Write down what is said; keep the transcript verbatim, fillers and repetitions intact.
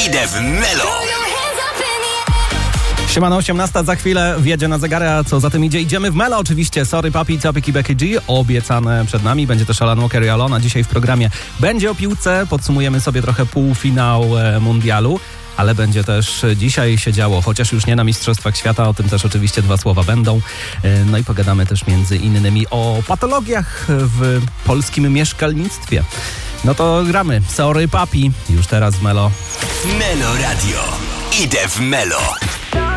Idę w Melo. Siemano, osiemnasta za chwilę wjedzie na zegary, a co za tym idzie? Idziemy w Melo oczywiście. Sorry Papi, Topic i Becky G. Obiecane przed nami. Będzie też Alan Walker i Alona. Dzisiaj w programie będzie o piłce. Podsumujemy sobie trochę półfinał e, mundialu. Ale będzie też dzisiaj się działo, chociaż już nie na Mistrzostwach Świata, o tym też oczywiście dwa słowa będą. No i pogadamy też między innymi o patologiach w polskim mieszkalnictwie. No to gramy. Sorry Papi, już teraz w Melo. Melo Radio. Idę w Melo.